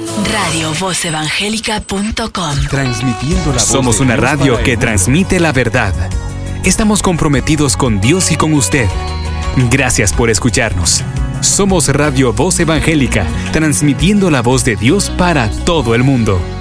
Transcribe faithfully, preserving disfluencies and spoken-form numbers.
radio voz evangélica punto com. Transmitiendo la voz Somos de una Dios radio para que el mundo. transmite la verdad. Estamos comprometidos con Dios y con usted. Gracias por escucharnos. Somos Radio Voz Evangélica, transmitiendo la voz de Dios para todo el mundo.